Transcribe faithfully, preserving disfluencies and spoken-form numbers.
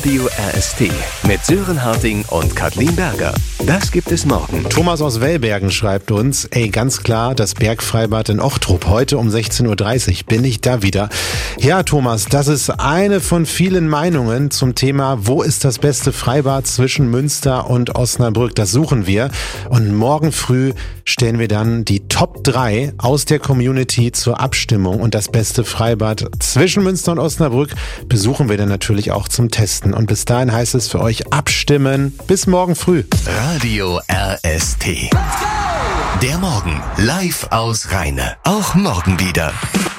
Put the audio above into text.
Radio R S T mit Sören Harting und Kathleen Berger. Das gibt es morgen. Thomas aus Wellbergen schreibt uns, ey, ganz klar, das Bergfreibad in Ochtrup. Heute um sechzehn Uhr dreißig bin ich da wieder. Ja, Thomas, das ist eine von vielen Meinungen zum Thema, wo ist das beste Freibad zwischen Münster und Osnabrück? Das suchen wir. Und morgen früh stellen wir dann die Top drei aus der Community zur Abstimmung. Und das beste Freibad zwischen Münster und Osnabrück besuchen wir dann natürlich auch zum Testen. Und bis dahin heißt es für euch abstimmen. Bis morgen früh. Radio R S T. Der Morgen live aus Rheine. Auch morgen wieder.